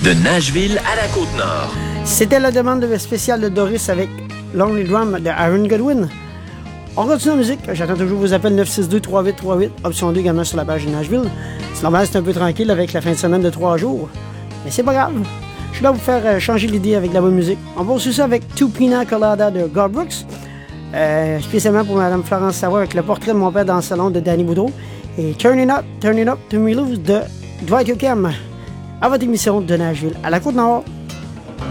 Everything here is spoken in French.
De Nashville à la Côte-Nord. C'était la demande spéciale de Doris avec Lonely Drum de Aaron Goodwin. On continue la musique. J'attends toujours vos appels 962-3838, option 2 également sur la page de Nashville. C'est normal, c'est un peu tranquille avec la fin de semaine de 3 jours. Mais c'est pas grave. Je suis là pour vous faire changer l'idée avec la bonne musique. On va aussi ça avec Two Pina Colada de Garth Brooks. Spécialement pour Mme Florence Savoie avec le portrait de mon père dans le salon de Danny Boudreau. Et Turn It Up to Me Lose de Dwight Yoakam. À votre émission de Nashville à la Côte-Nord.